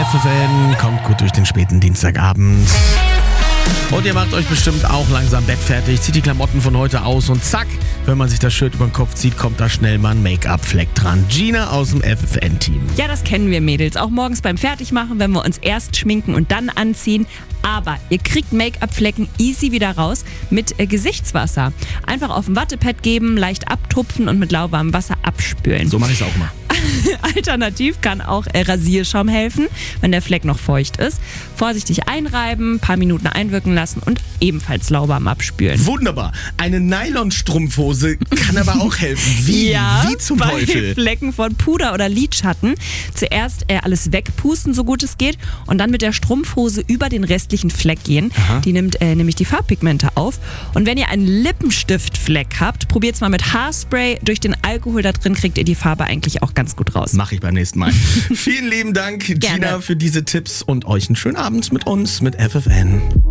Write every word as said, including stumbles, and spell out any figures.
F F N, kommt gut durch den späten Dienstagabend. Und ihr macht euch bestimmt auch langsam bettfertig, zieht die Klamotten von heute aus und zack, wenn man sich das Shirt über den Kopf zieht, kommt da schnell mal ein Make-up-Fleck dran. Gina aus dem F F N-Team. Ja, das kennen wir Mädels. Auch morgens beim Fertigmachen, wenn wir uns erst schminken und dann anziehen. Aber ihr kriegt Make-up-Flecken easy wieder raus mit äh, Gesichtswasser. Einfach auf ein Wattepad geben, leicht abtupfen und mit lauwarmem Wasser abspülen. So mache ich es auch mal. Alternativ kann auch äh, Rasierschaum helfen, wenn der Fleck noch feucht ist. Vorsichtig einreiben, paar Minuten einwirken lassen und ebenfalls lauwarm abspülen. Wunderbar. Eine Nylonstrumpfhose kann aber auch helfen. Wie? Ja, Wie zum bei Teufel? Flecken von Puder oder Lidschatten zuerst äh, alles wegpusten, so gut es geht, und dann mit der Strumpfhose über den restlichen Fleck gehen. Aha. Die nimmt äh, nämlich die Farbpigmente auf. Und wenn ihr einen Lippenstiftfleck habt, probiert es mal mit Haarspray. Durch den Alkohol da drin kriegt ihr die Farbe eigentlich auch ganz gut raus. Mache ich beim nächsten Mal. Vielen lieben Dank, Gerne. Gina, für diese Tipps und euch einen schönen Abend mit uns, mit F F N.